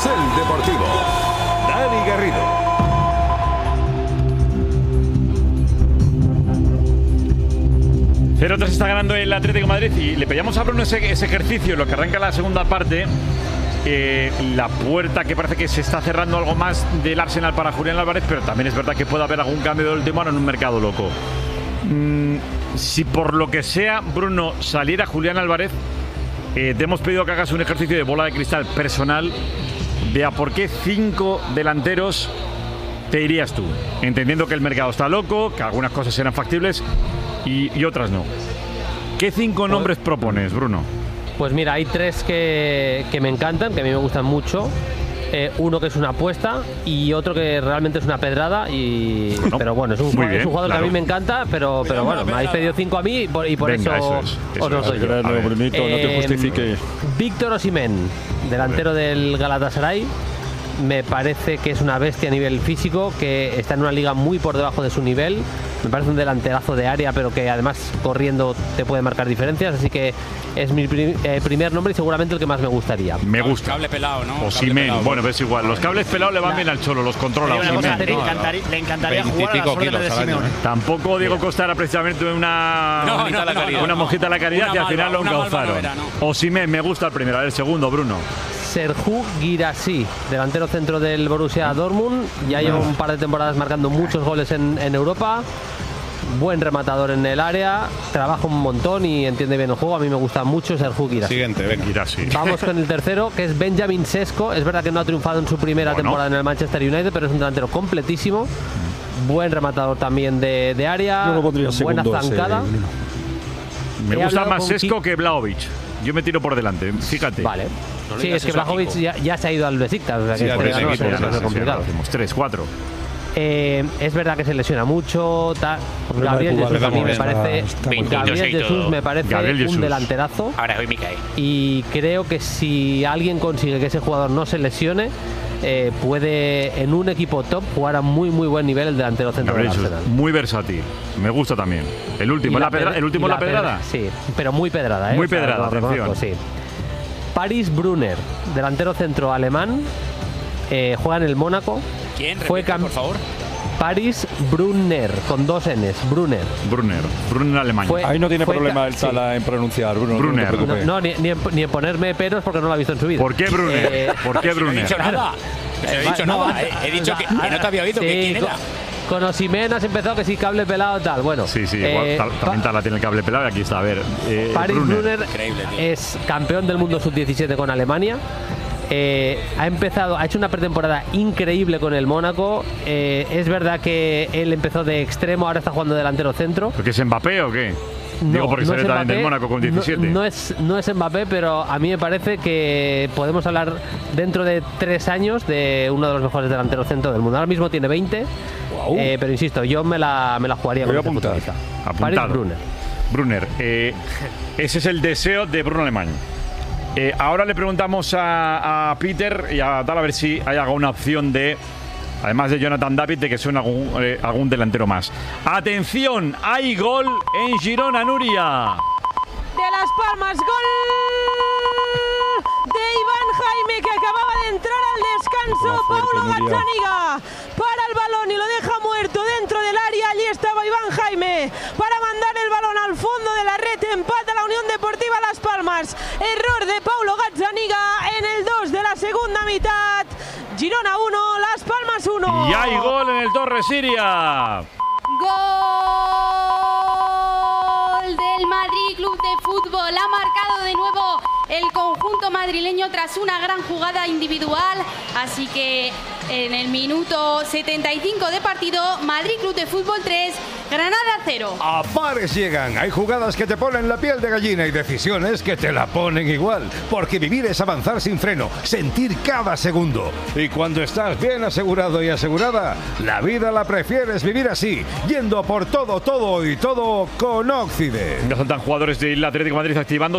Carrusel Deportivo. Dani Garrido. ...0-3 está ganando el Atlético de Madrid y le pedíamos a Bruno ese ejercicio en lo que arranca la segunda parte. La puerta que parece que se está cerrando algo más del Arsenal para Julián Álvarez, pero también es verdad que puede haber algún cambio de última hora en un mercado loco. Si por lo que sea, Bruno, saliera Julián Álvarez, te hemos pedido que hagas un ejercicio de bola de cristal personal de a por qué 5 delanteros te irías tú, entendiendo que el mercado está loco, que algunas cosas serán factibles y otras no. ¿Qué 5 nombres propones, Bruno? Pues mira, hay 3 que me encantan, que a mí me gustan mucho. Uno que es una apuesta y otro que realmente es una pedrada. Pero bueno, es un jugador que a mí me encanta, pero bueno, me habéis pedido 5 a mí y por Venga, eso os lo doy. No te justifiques. Víctor Osimhen, delantero del Galatasaray. Me parece que es una bestia a nivel físico, que está en una liga muy por debajo de su nivel. Me parece un delanterazo de área, pero que además corriendo te puede marcar diferencias. Así que es mi primer nombre y seguramente el que más me gustaría. Me gusta. Cable pelado, ¿no? Osimhen, bueno, ves igual. Los cables pelados le van bien al Cholo, los controla. Le encantaría jugar a las órdenes de Simeone. Tampoco Diego Costa era precisamente una mojita a la caridad y al final lo encauzaron. Osimhen, me gusta el primero. A ver, el segundo, Bruno. Serhou Guirassy, delantero centro del Borussia Dortmund. Ya lleva un par de temporadas marcando muchos goles en Europa. Buen rematador en el área, trabaja un montón y entiende bien el juego. A mí me gusta mucho Serhou Guirassy. Siguiente, venga. Guirassy. Vamos con el tercero, que es Benjamin Sesko. Es verdad que no ha triunfado en su primera temporada en el Manchester United, pero es un delantero completísimo. Buen rematador también de área. Buena zancada. Me gusta más Sesko que Vlahovic. Yo me tiro por delante, fíjate. Vale. Sí, es que Vlahovic ya se ha ido al Besiktas. O sea que es complicado. 3, 4. Es verdad que se lesiona mucho. Gabriel Jesús a mí me parece. Gabriel Jesús me parece un delanterazo. Ahora hoy me cae. Y creo que si alguien consigue que ese jugador no se lesione, puede en un equipo top jugar a muy buen nivel el delantero centro del Arsenal. Muy versátil. Me gusta también. El último, la pedrada. Sí, pero muy pedrada. Muy pedrada, atención. Sí. Paris Brunner, delantero centro alemán, juega en el Mónaco. ¿Quién? Repite, por favor. Paris Brunner, con 2 Ns. Brunner Alemania. Ahí no tiene problema el Sala en pronunciar, Bruno. Brunner. No, ni en ponerme peros porque no lo ha visto en su vida. ¿Por qué Brunner? ¿Por qué Brunner? No he dicho nada. No he dicho nada. He dicho que no te había oído. ¿Quién era? Con Osimhen has empezado que sí, cable pelado tal. Bueno, sí, igual también Tala tiene el cable pelado y aquí está. A ver, Paris Brunner es campeón del mundo sub-17 con Alemania. Ha hecho una pretemporada increíble con el Mónaco. Es verdad que él empezó de extremo, ahora está jugando delantero centro. ¿Porque es Mbappé o qué? No, digo porque sale también del Mónaco con 17. No es Mbappé, pero a mí me parece que podemos hablar dentro de 3 años de uno de los mejores delanteros centro del mundo. Ahora mismo tiene 20, pero insisto, yo me la jugaría con este futbolista. Paris Brunner. Ese es el deseo de Bruno Alemán. Ahora le preguntamos a Peter y a tal a ver si hay alguna opción de, además de Jonathan David, de que suene algún delantero más. Atención, hay gol en Girona, Nuria. De Las Palmas, gol de Iván Jaime, que acababa de entrar al descanso. Paulo Gazzaniga para el balón y lo deja muerto dentro del área. Allí estaba Iván Jaime para mandar el balón al fondo de la red. Empata la Unión Deportiva Las Palmas. Error de Paulo Gazzaniga en el 2 de la segunda mitad. Girona 1, Las Palmas 1. Y hay gol en el Torre Siria. Gol del Madrid Club de Fútbol. Ha marcado de nuevo el conjunto madrileño tras una gran jugada individual. Así que en el minuto 75 de partido, Madrid Club de Fútbol 3, Granada 0. A pares llegan. Hay jugadas que te ponen la piel de gallina y decisiones que te la ponen igual. Porque vivir es avanzar sin freno, sentir cada segundo. Y cuando estás bien asegurado y asegurada, la vida la prefieres vivir así, yendo por todo y todo con Occident. Ya son tan jugadores del Atlético de Madrid activando